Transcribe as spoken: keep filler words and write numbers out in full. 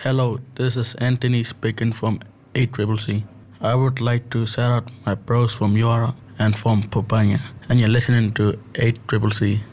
Hello, this is Anthony speaking from eight C C C. I would like to shout out my bros from Yora and from Popanya. And you're listening to eight C C C.